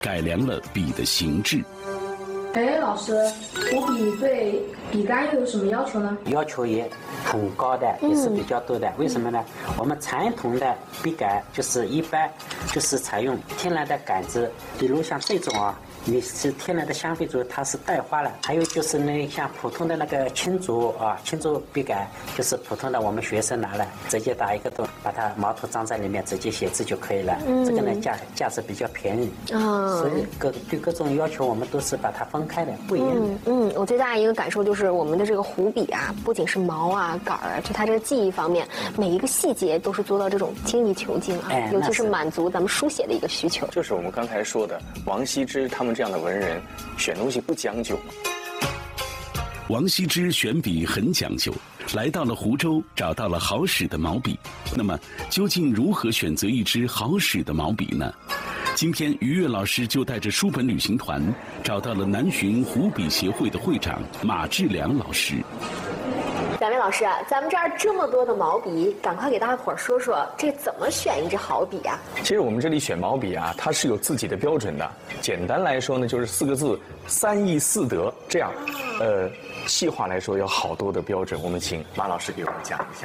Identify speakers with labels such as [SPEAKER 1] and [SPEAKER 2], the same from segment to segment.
[SPEAKER 1] 改良了笔的形制。
[SPEAKER 2] 哎，老师，湖笔对笔杆又有什么要求呢？
[SPEAKER 3] 要求也很高的，也是比较多的。为什么呢？我们传统的笔杆就是一般就是采用天然的杆子，比如像这种啊。你是天然的香妃竹，它是带花了。还有就是呢，像普通的那个青竹啊，青竹笔杆，就是普通的我们学生拿来直接打一个洞，把它毛图装在里面，直接写字就可以了。这个呢价值比较便宜所以对各种要求我们都是把它分开的，不一样的。
[SPEAKER 4] 我最大的一个感受就是我们的这个湖笔啊，不仅是毛啊杆儿，就它这个技艺方面，每一个细节都是做到这种精益求精啊，尤其是满足咱们书写的一个需求。
[SPEAKER 5] 就是我们刚才说的王羲之他们这样的文人选东西不讲究。
[SPEAKER 1] 王羲之选笔很讲究，来到了湖州，找到了好使的毛笔。那么，究竟如何选择一支好使的毛笔呢？今天于越老师就带着书本旅行团，找到了南浔湖笔协会的会长马志良老师。
[SPEAKER 4] 两位老师啊，咱们这儿这么多的毛笔，赶快给大伙儿说说，这怎么选一支好笔啊？
[SPEAKER 5] 其实我们这里选毛笔啊，它是有自己的标准的。简单来说呢，就是4个字：3易4得。这样，细化来说有好多的标准。我们请马老师给我们讲一下。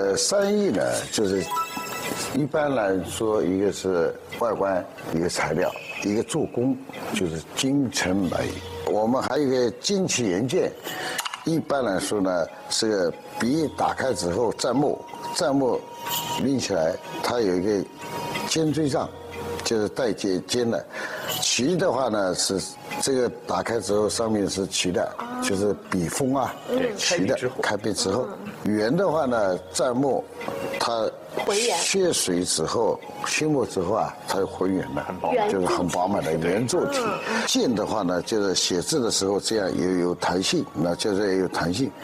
[SPEAKER 6] 3易呢，就是一般来说，一个是外观，一个材料，一个做工，就是精诚美。我们还有一个精气研鉴。一般来说呢，这个笔打开之后蘸墨拎起来，它有一个尖锥杖，就是带尖的。旗的话呢是这个打开之后上面是旗的，就是笔锋啊，旗的。开笔之后，圆的话呢蘸墨，它血水之后吸墨之后啊，它浑圆的，就是很饱满的圆柱体。剑的话呢，就是写字的时候这样也有弹性，那就是有弹性。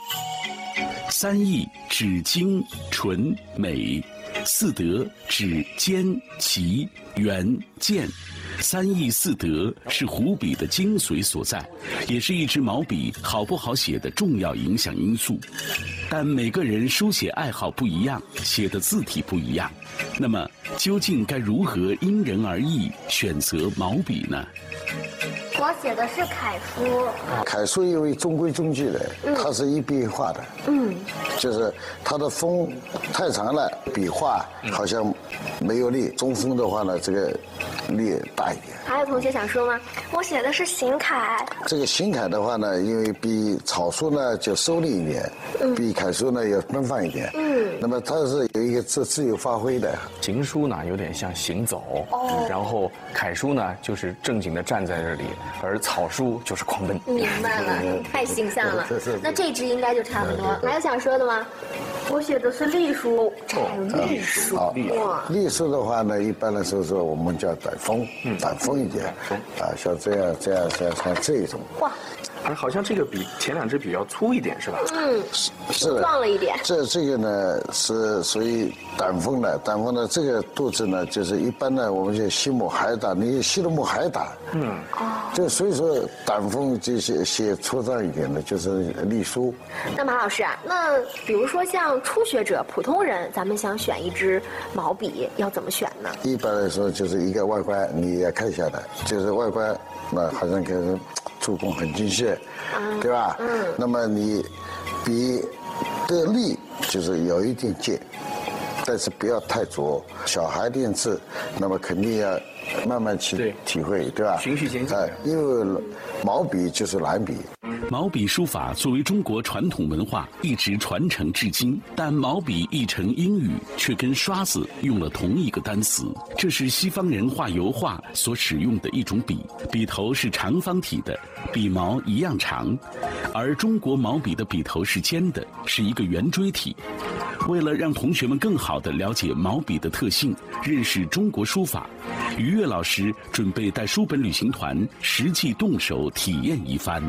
[SPEAKER 1] 3易指精纯美，4得指尖齐圆健。3易4得是湖笔的精髓所在，也是一支毛笔好不好写的重要影响因素。但每个人书写爱好不一样，写的字体不一样，那么究竟该如何因人而异选择毛笔呢？
[SPEAKER 7] 我写的是楷书。
[SPEAKER 6] 楷书因为中规中矩的，它是一笔一画的。就是它的锋太长了，笔画好像没有力；中锋的话呢，这个力大一点。
[SPEAKER 4] 还有同学想说吗？
[SPEAKER 7] 我写的是行楷。
[SPEAKER 6] 这个行楷的话呢，因为比草书呢就收敛一点，比楷书呢要奔放一点。那么它是有一个自由发挥的。
[SPEAKER 5] 行书呢有点像行走，然后楷书呢就是正经的站在这里，而草书就是狂奔。
[SPEAKER 4] 明白了，太形象了。那这支应该就差不多。还有想说的吗？
[SPEAKER 2] 我写的是隶书。
[SPEAKER 4] 还有隶书。
[SPEAKER 6] 隶书的话呢，一般来说我们叫胆锋一点，像这一种。
[SPEAKER 4] 哇。
[SPEAKER 5] 好像这个比前2支笔要粗一点，是吧？
[SPEAKER 6] 是的，
[SPEAKER 4] 壮了一点。这
[SPEAKER 6] 个呢是属于胆锋的，这个肚子呢，就是一般呢我们就吸墨还大，你吸的墨还大。就所以说胆锋这些写粗壮一点的，就是隶书。
[SPEAKER 4] 那马老师啊，那比如说像初学者、普通人，咱们想选一支毛笔，要怎么选呢？
[SPEAKER 6] 一般来说就是一个外观，你要看一下的，就是外观，那好像跟做工很精细，对吧？那么你笔的力就是有一定劲，但是不要太拙。小孩练字，那么肯定要慢慢去体会，对吧？
[SPEAKER 5] 循序渐进。
[SPEAKER 6] 因为毛笔就是蓝笔。
[SPEAKER 1] 毛笔书法作为中国传统文化一直传承至今，但毛笔译成英语却跟刷子用了同一个单词，这是西方人画油画所使用的一种笔，笔头是长方体的，笔毛一样长，而中国毛笔的笔头是尖的，是一个圆锥体。为了让同学们更好地了解毛笔的特性，认识中国书法，于越老师准备带书本旅行团实际动手体验一番。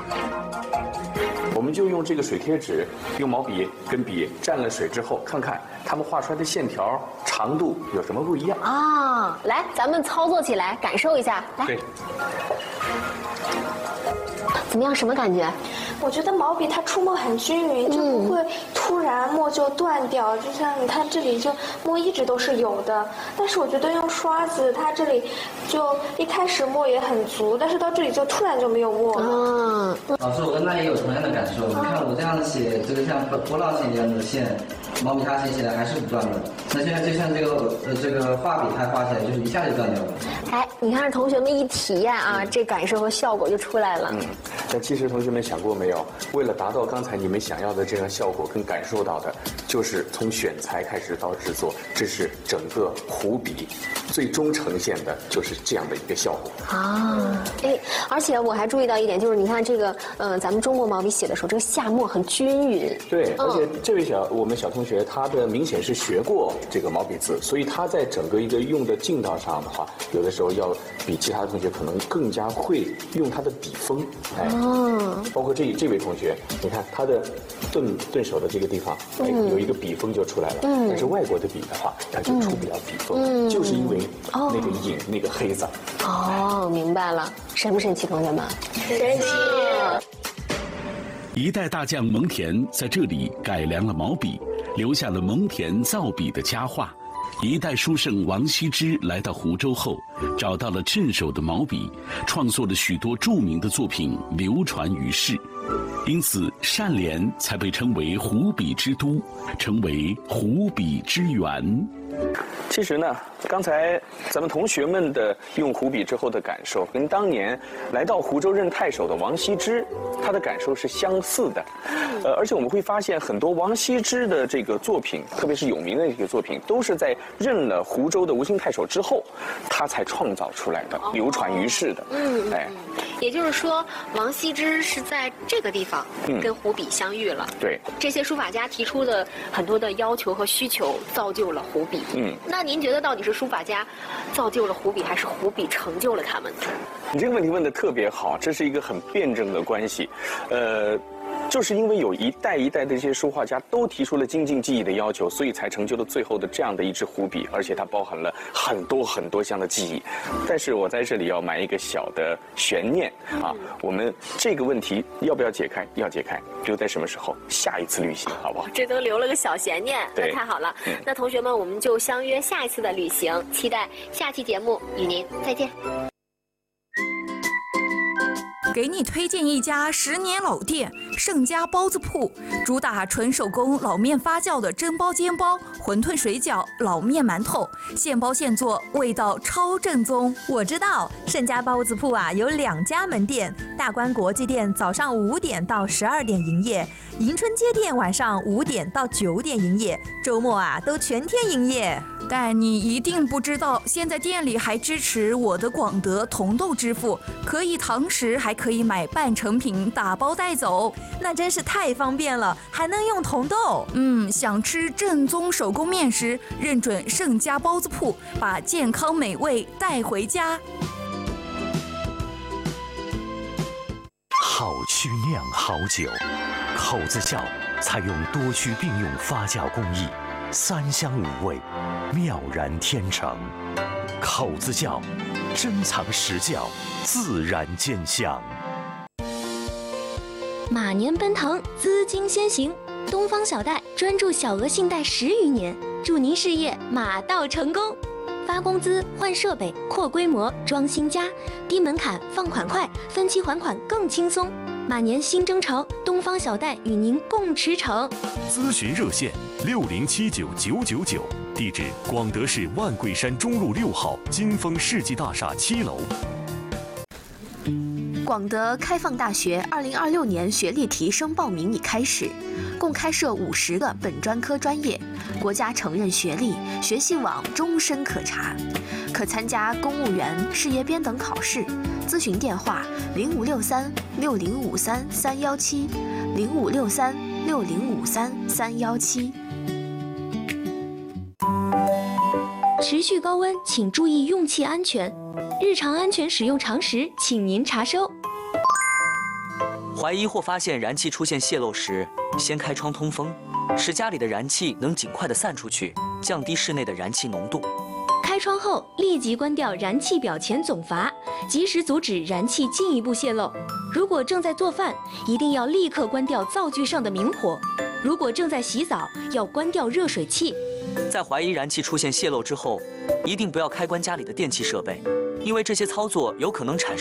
[SPEAKER 5] 我们就用这个水贴纸，用毛笔跟笔蘸了水之后，看看他们画出来的线条长度有什么不一样
[SPEAKER 4] 啊！来，咱们操作起来，感受一下。来。
[SPEAKER 5] 对。
[SPEAKER 4] 怎么样？什么感觉？
[SPEAKER 7] 我觉得毛笔它出墨很均匀，就不会突然墨就断掉。就像你看这里就墨一直都是有的，但是我觉得用刷子，它这里就一开始墨也很足，但是到这里就突然就没有墨了。
[SPEAKER 8] 老师，我跟那也有同样的感受。你看我这样写，这个像波浪线一样的线，毛笔它写起来还是不断的。那现在就像这个画笔它画起来就是一下就断掉了。
[SPEAKER 4] 哎，你看同学们一体验啊，这感受和效果就出来了。
[SPEAKER 5] 但其实同学们想过没有？为了达到刚才你们想要的这样效果跟感受到的，就是从选材开始到制作，这是整个湖笔最终呈现的就是这样的一个效果
[SPEAKER 4] 啊！哎，而且我还注意到一点，就是你看这个，咱们中国毛笔写的时候，这个下墨很均匀。
[SPEAKER 5] 对，而且这位我们小同学，他的明显是学过这个毛笔字，所以他在整个一个用的劲道上的话，有的时候要比其他的同学可能更加会用他的笔锋。哎，包括这位同学，你看他的顿手的这个地方，哎，有一个笔锋就出来了。但是外国的笔的话，它就出不了笔锋，就是因为那个影那个黑子。
[SPEAKER 4] 哦，明白了，神不神奇，同学们？
[SPEAKER 7] 神奇！
[SPEAKER 1] 一代大将蒙恬在这里改良了毛笔，留下了蒙恬造笔的佳话。一代书圣王羲之来到湖州后，找到了镇守的毛笔，创作了许多著名的作品，流传于世。因此，单连才被称为湖笔之都，成为湖笔之源。
[SPEAKER 5] 其实呢，刚才咱们同学们的用湖笔之后的感受，跟当年来到湖州任太守的王羲之，他的感受是相似的。而且我们会发现，很多王羲之的这个作品，特别是有名的这个作品，都是在任了湖州的吴兴太守之后，他才创造出来的，流传于世的。
[SPEAKER 4] 也就是说，王羲之是在这个地方跟湖笔相遇了。
[SPEAKER 5] 对，
[SPEAKER 4] 这些书法家提出的很多的要求和需求，造就了湖笔。那您觉得到底是书法家造就了湖笔，还是湖笔成就了他们？
[SPEAKER 5] 你这个问题问得特别好，这是一个很辩证的关系。就是因为有一代一代的这些书画家都提出了精进技艺的要求，所以才成就了最后的这样的一支湖笔，而且它包含了很多很多项的技艺。但是我在这里要埋一个小的悬念啊，我们这个问题要不要解开？要解开，留在什么时候？下一次旅行，好不好？
[SPEAKER 4] 这都留了个小悬念，那太好了。那同学们，我们就相约下一次的旅行，期待下期节目与您再见。
[SPEAKER 9] 给你推荐一家10年老店盛家包子铺，主打纯手工老面发酵的蒸包、煎包、馄饨、水饺、老面馒头，现包现做，味道超正宗。
[SPEAKER 10] 我知道盛家包子铺啊有2家门店，大观国际店早上5点到12点营业，迎春街店晚上5点到9点营业，周末啊都全天营业。
[SPEAKER 9] 但你一定不知道，现在店里还支持我的广德红豆支付，可以堂食，还可以买半成品打包带走，
[SPEAKER 10] 那真是太方便了，还能用红豆。
[SPEAKER 9] 想吃正宗手工面食，认准盛家包子铺，把健康美味带回家。
[SPEAKER 11] 好曲酿好酒，口子窖采用多区并用发酵工艺，3香5味，妙然天成。口子窖，珍藏实窖，自然见香。
[SPEAKER 12] 马年奔腾，资金先行，东方小贷专注小额信贷10余年，祝您事业马到成功。发工资、换设备、扩规模、装新家，低门槛，放款快，分期还款更轻松。马年新征潮，东方小贷与您共驰骋。
[SPEAKER 11] 咨询热线60799999，地址广德市万桂山中路6号金丰世纪大厦7楼。
[SPEAKER 13] 广德开放大学2026年学历提升报名已开始，共开设50个本专科专业，国家承认学历，学习网终身可查，可参加公务员、事业编等考试。咨询电话：0563-6053-317，0563-6053-317。
[SPEAKER 12] 持续高温，请注意用气安全。日常安全使用常识，请您查收。
[SPEAKER 14] 怀疑或发现燃气出现泄漏时，先开窗通风，使家里的燃气能尽快地散出去，降低室内的燃气浓度。
[SPEAKER 12] 开窗后立即关掉燃气表前总阀，及时阻止燃气进一步泄漏。如果正在做饭，一定要立刻关掉灶具上的明火；如果正在洗澡，要关掉热水器。
[SPEAKER 14] 在怀疑燃气出现泄漏之后，一定不要开关家里的电器设备，因为这些操作有可能产生